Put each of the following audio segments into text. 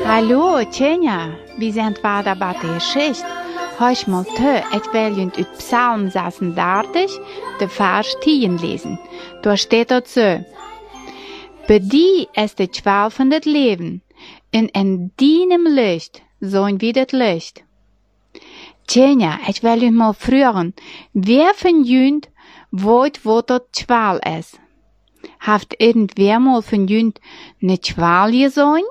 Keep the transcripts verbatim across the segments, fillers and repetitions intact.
Hallo, Tjenja, vi zijn vader bij de geschicht. Huis mal te, ik wil junt uit Psalm zesendertig, de vers tien lesen. Daar steht dat zo. Bij die is de twaalf van het leven, en in dienem licht zijn we het licht. Tjenja, ik wil junt mal vragen, wer van junt weet wat dat twaalf is? Heeft irgendwer mal van junt ne twaalf gezien?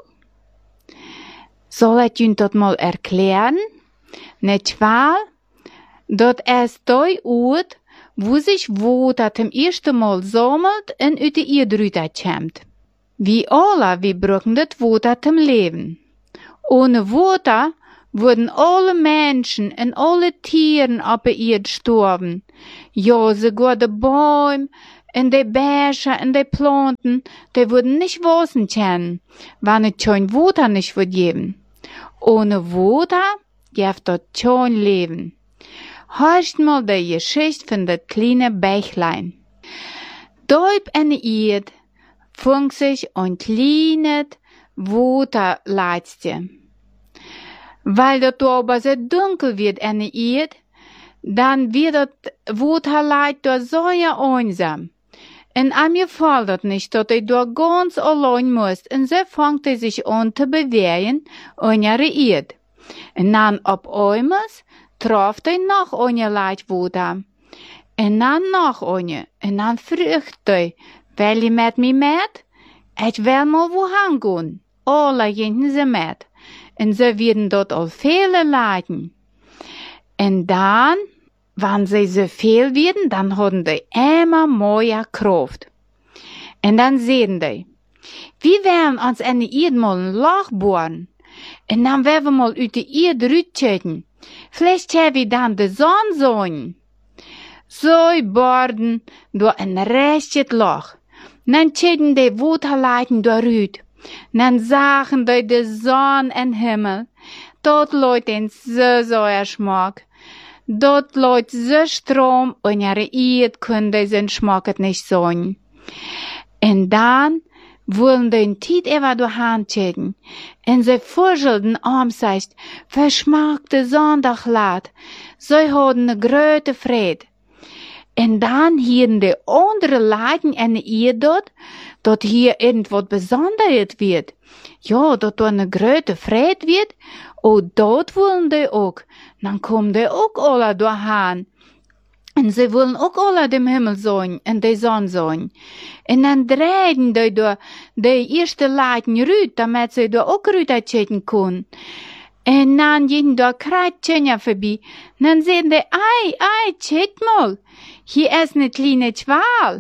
Zal ik junt dat mal erklären? Ne twaalf, dat is die oort, wo sich Water zum ersten Mal sammelt und uit de Erde kommt. Wie alle, wir brauchen das Water zum Leben. Ohne Water würden alle Menschen und alle Tiere auf der Erde sterben. Ja, sogar die Bäume und die Berge und die Planten, die würden nicht wachsen können, wenn es kein Water nicht wird geben. Ohne Water gibt es kein Leben. Hörst mal die Geschichte von das kleine Bächlein. Dort in der Erde fängt sich ein kleines Waterleitste. Weil dort aber so dunkel wird in der Erde, dann wird das Waterleit dort so ja einsam. Und an mir fällt das nicht, dass er dort ganz allein muss. Und so fängt er sich an zu bewegen in der Erde. Und dann ab einmal traf er noch eine Leitwater. Und dann noch eine. Und dann fragt er, will je mit mir mit? Ich will mal wohin gehen. Alle gehen sie mit. Und so werden dort all viele Leuten. Und dann, wenn sie so viel werden, dann haben die immer mehr Kraft. Und dann sehen die, wir werden uns in der Erde mal ein Loch bohren. Und dann werden wir mal aus der Erde rutschen. Vielleicht haben wir dann die Sonne sehen. So bohren durch ein rechtes Loch. Dann schicken die Waterleiten durch. Dann sagen die die Sonne im Himmel. Dort läuft ein so sauer Schmack. Dort läuft so Strom und ihre Erde können diesen Schmack nicht sehen. Und dann wollen den Tiet ever durch Hand schicken. Und sie vorschelden am sich, verschmackte Sonntaglaat. Sie haben eine große Freude. Und dann hören die andere Leuten in der Erde dort, dort hier irgendwas Besonderes wird. Ja, dort eine große Freude wird. Und dort wollen die auch. Dann kommen die auch alle dahin. Und sie wollen auch alle dem Himmel sehen und die Sonne sehen. Und dann drehen die da die erste Leuten rüt, damit sie da auch rüterchecken können. Und dann gehen da Kreuzchen vorbei. Und dann sehen die, ei, ei, check mal. Hier ist eine kleine Schwal.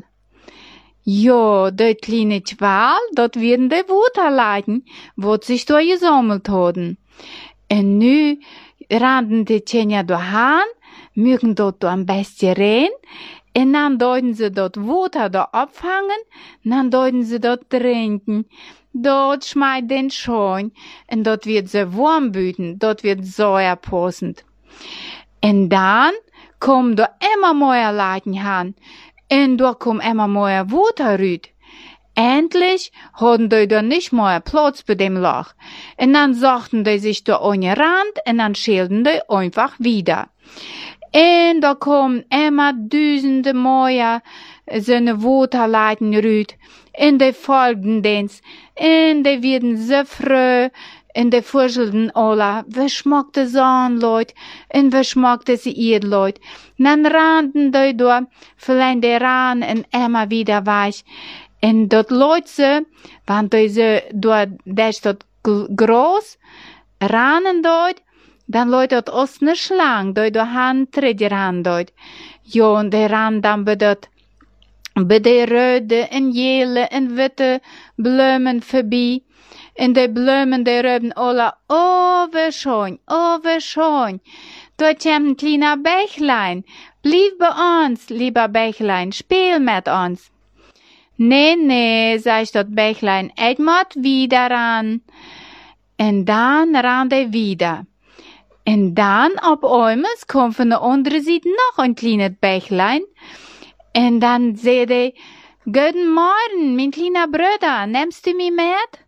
Ja, die kleine Schwal, dort werden die Waterleiten, wo sich da gesammelt haben. Und nu rannten die Tjenja dahin, mögen dort ein bisschen rein, und dann deuten sie dort Water da abfangen, dann deuten sie dort trinken. Dort schmeißt den Scheun, und dort wird sie warm büten, dort wird Säure passend. Und dann kommen da immer mehr Leuten hin, und da kommen immer mehr Water rüt. Endlich hatten die da nicht mehr Platz bei dem Loch. Und dann sagten die sich da ohne Rand und dann schälten die einfach wieder. Und da kommen immer Dutzende mehr so eine Waterleiten rüt. Und die folgten dens. Und die werden so froh. Und die vorstellten alle, wie schmeckt die Sonne, Leute? Und wie schmeckt die Erde, Leute? Und dann rannten die da, vielleicht die ran und immer wieder weich. Und dort Leute, wenn diese dort, das dort groß, rannen dort, dann Leute dort aus ne Schlange, dort der Hand tritt ran dort. Ja, und die rannen dann bei dort, bei der röde und jelle und witte Blumen vorbei. Und die Blumen, die röben alle, oh, wie schön, oh, wie schön. Dort kommt ein kleiner Bächlein. Bleib bei uns, lieber Bächlein, spiel mit uns. Nee, nee, sagt das Bächlein, ich muss wieder ran. Und dann ran er wieder. Und dann, ab einmal, kommt von der anderen Seite noch ein kleines Bächlein. Und dann sagt er, guten Morgen, mein kleiner Bruder, nimmst du mich mit?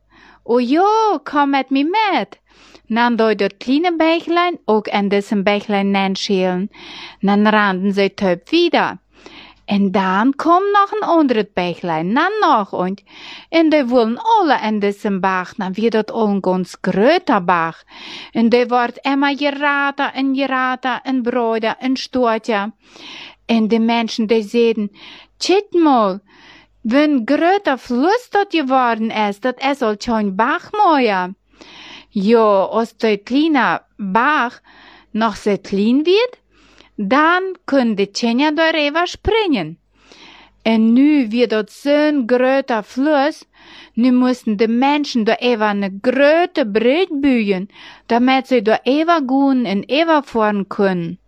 Oh jo, komm mit mir mit. Dan doe dat kleine Bächlein ook in diesem Bächlein neinschälen. Dan rannten sie töp wieder. En dan kom noch ein anderes Bächlein, dan noch und. En die wollen alle in diesem Bach, dan wird dat al ein ganz großer Bach. En die wordt immer gerater en gerater en breder en storter. En die Menschen, die sehen, tschit mal, wenn größer Fluss dort geworden ist, dat ist al schon Bach moja. Jo, als der kleine Bach noch so klein wird, dann können die Kinder darüber springen. Und nu wird dort so ein großer Fluss, nu mussten die Menschen darüber eine große Brücke bauen, damit sie darüber gehen und überfahren können.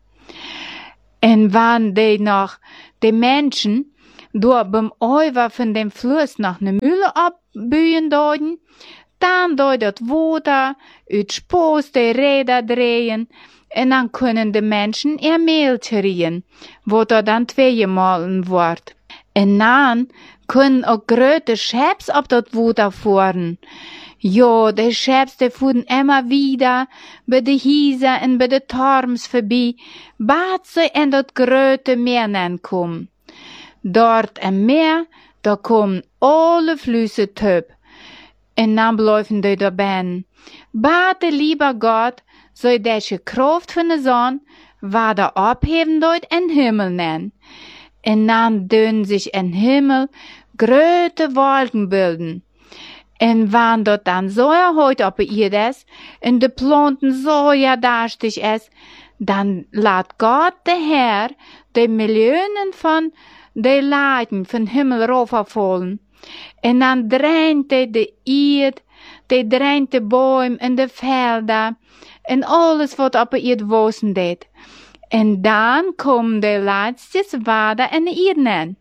Und wenn die noch, die Menschen, dort beim Ufer von dem Fluss noch eine Mühle abbauen dort, dann dort das Wasser, ut Spoß die Räder drehen, und dann können die Menschen ihr Mehl kriegen, wo da dann zweigemahlen wird. Und dann können auch große Schäps auf das Wasser fahren. Jo, die Schäps, die fuhren immer wieder bei den Hiesen und bei den Torms vorbei, bat sie in das große Meer kommen. Dort im Meer, da kommen alle Flüsse töp. En dan blijven die daarbij. Bate lieber Gott, soll deze Kraft von der Sonne weiter abheben dort in Himmel nennen. En dan dürfen sich in Himmel große Wolken bilden. En wann dort dann Säure heute auf ihr ist, und de Planten Säure dastig ist, dann lässt Gott der Herr die Millionen von die Leuten von Himmel raufgefallen. En dan dreint hij de Erd, die dreint de Bäume en de Felder en alles wat op de Erd wosen deed. En dan komen de laatste water in de Erd.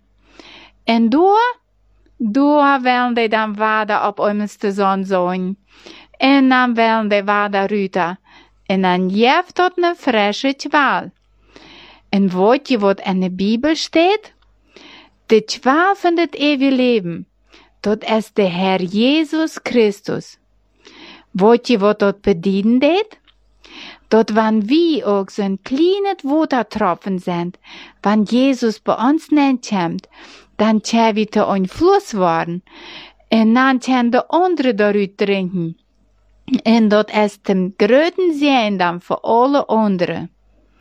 En door, door willen die dan water op ons de zon zijn. En dan willen die water ruiten. En dan jeft tot een frische twaalf. En weet je wat in de Bibel staat? De twaalf van het eeuwige leven. Dat is de Herr Jesus Christus. Weet je wat dat betekent deed? Dat wanneer we ook zo'n kleine watertropfen zijn, wanneer Jesus bij ons neemt, dan kunnen we te een Fluss worden. En dan kunnen de anderen daaruit drinken. En dat is de grote zegen dan voor alle anderen.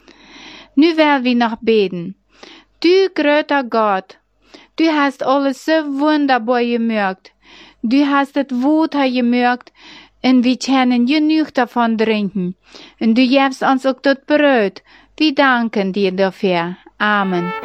Nu willen we nog beten. Du groter Gott, du hast alles so wunderbar gemacht. Du hast das Wasser gemacht und wir können genug davon trinken. Und du gibst uns auch das Brot. Wir danken dir dafür. Amen.